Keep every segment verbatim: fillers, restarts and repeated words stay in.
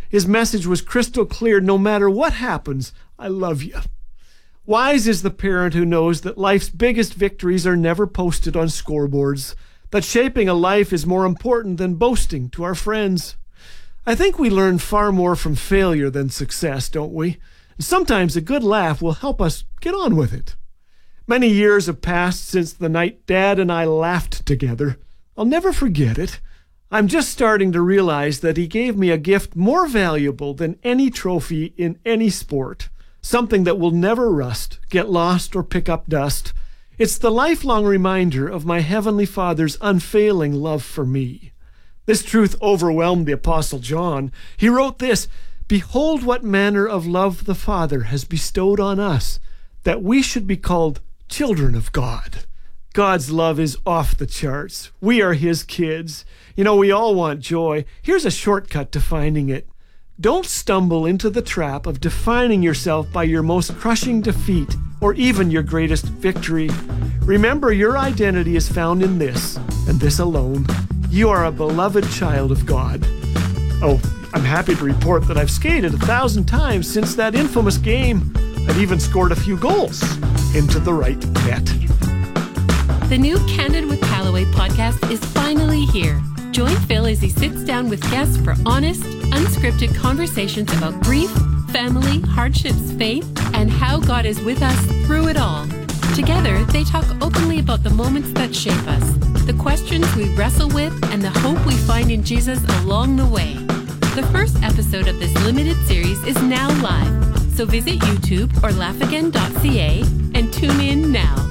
His message was crystal clear: no matter what happens, I love you. Wise is the parent who knows that life's biggest victories are never posted on scoreboards, that shaping a life is more important than boasting to our friends. I think we learn far more from failure than success, don't we? And sometimes a good laugh will help us get on with it. Many years have passed since the night Dad and I laughed together. I'll never forget it. I'm just starting to realize that he gave me a gift more valuable than any trophy in any sport. Something that will never rust, get lost, or pick up dust. It's the lifelong reminder of my Heavenly Father's unfailing love for me. This truth overwhelmed the Apostle John. He wrote this: "Behold what manner of love the Father has bestowed on us, that we should be called children of God." God's love is off the charts. We are His kids. You know, we all want joy. Here's a shortcut to finding it. Don't stumble into the trap of defining yourself by your most crushing defeat or even your greatest victory. Remember, your identity is found in this, and this alone. You are a beloved child of God. Oh, I'm happy to report that I've skated a thousand times since that infamous game. I've even scored a few goals into the right net. The new Candid with Callaway podcast is finally here. Join Phil as he sits down with guests for honest, unscripted conversations about grief, family, hardships, faith, and how God is with us through it all. Together, they talk openly about the moments that shape us, the questions we wrestle with, and the hope we find in Jesus along the way. The first episode of this limited series is now live, so visit YouTube or laugh again dot c a and tune in now.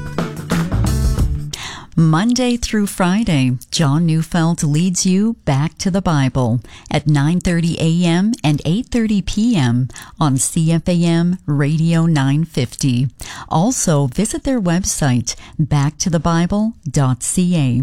Monday through Friday, John Neufeld leads you back to the Bible at nine thirty a.m. and eight thirty p.m. on C F A M Radio nine fifty. Also, visit their website, back to the bible dot c a.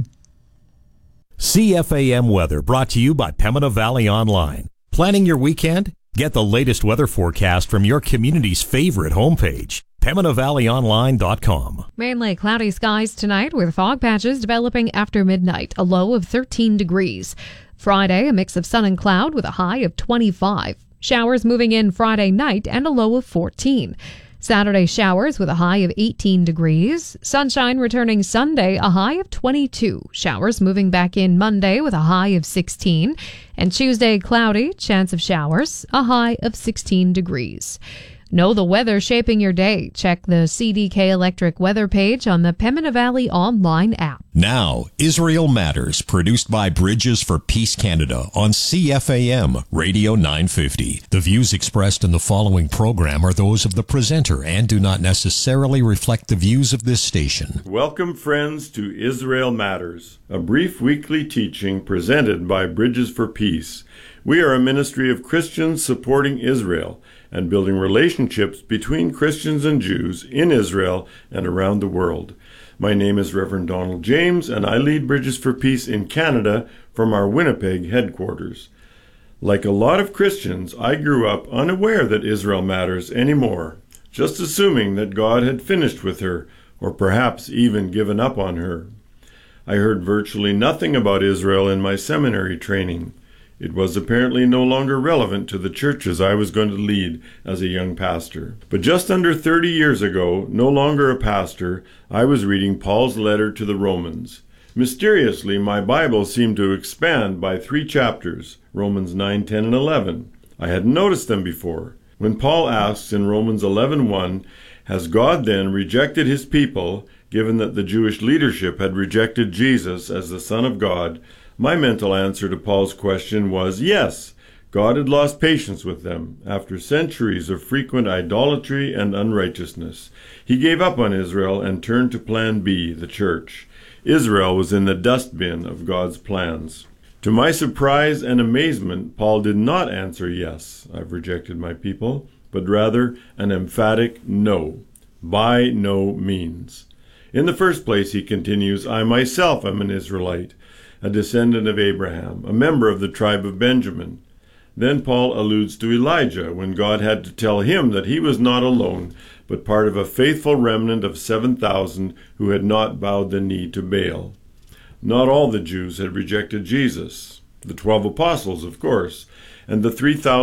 C F A M weather brought to you by Pembina Valley Online. Planning your weekend? Get the latest weather forecast from your community's favorite homepage, Pembina Valley Online dot com. Mainly cloudy skies tonight with fog patches developing after midnight, a low of thirteen degrees. Friday, a mix of sun and cloud with a high of twenty-five. Showers moving in Friday night and a low of fourteen. Saturday, showers with a high of eighteen degrees. Sunshine returning Sunday, a high of twenty-two. Showers moving back in Monday with a high of sixteen. And Tuesday, cloudy, chance of showers, a high of sixteen degrees. Know the weather shaping your day. Check the C D K Electric weather page on the Pembina Valley online app. Now, Israel Matters, produced by Bridges for Peace Canada on C F A M Radio nine fifty. The views expressed in the following program are those of the presenter and do not necessarily reflect the views of this station. Welcome, friends, to Israel Matters, a brief weekly teaching presented by Bridges for Peace. We are a ministry of Christians supporting Israel and building relationships between Christians and Jews in Israel and around the world. My name is Reverend Donald James, and I lead Bridges for Peace in Canada from our Winnipeg headquarters. Like a lot of Christians, I grew up unaware that Israel matters anymore, just assuming that God had finished with her, or perhaps even given up on her. I heard virtually nothing about Israel in my seminary training. It was apparently no longer relevant to the churches I was going to lead as a young pastor. But just under thirty years ago, no longer a pastor, I was reading Paul's letter to the Romans. Mysteriously, my Bible seemed to expand by three chapters, Romans nine, ten, and eleven. I hadn't noticed them before. When Paul asks in Romans eleven one, has God then rejected his people, given that the Jewish leadership had rejected Jesus as the Son of God, my mental answer to Paul's question was yes. God had lost patience with them after centuries of frequent idolatry and unrighteousness. He gave up on Israel and turned to Plan B, the church. Israel was in the dustbin of God's plans. To my surprise and amazement, Paul did not answer yes, I've rejected my people, but rather an emphatic no, by no means. In the first place, he continues, I myself am an Israelite, a descendant of Abraham, a member of the tribe of Benjamin. Then Paul alludes to Elijah, when God had to tell him that he was not alone, but part of a faithful remnant of seven thousand who had not bowed the knee to Baal. Not all the Jews had rejected Jesus. The twelve apostles, of course, and the three thousand